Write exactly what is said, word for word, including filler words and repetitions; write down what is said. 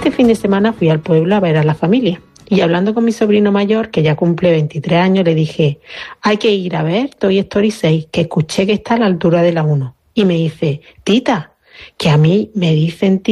Este fin de semana fui al pueblo a ver a la familia y hablando con mi sobrino mayor, que ya cumple veintitrés años, le dije, hay que ir a ver Toy Story seis, que escuché que está a la altura de la uno. Y me dice, tita, que a mí me dicen